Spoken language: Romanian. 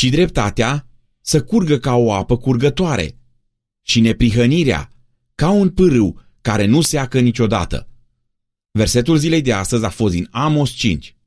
ci dreptatea să curgă ca o apă curgătoare și neprihănirea ca un pârâu care nu seacă niciodată. Versetul zilei de astăzi a fost din Amos 5.